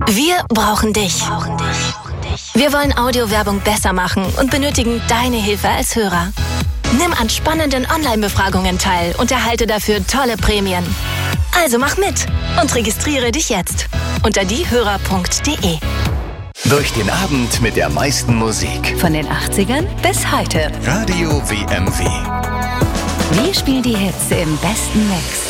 Wir brauchen dich. Wir wollen Audiowerbung besser machen und benötigen deine Hilfe als Hörer. Nimm an spannenden Online-Befragungen teil und erhalte dafür tolle Prämien. Also mach mit und registriere dich jetzt unter diehörer.de. Durch den Abend mit der meisten Musik. Von den 80ern bis heute. Radio WMW. Wir spielen die Hits im besten Mix.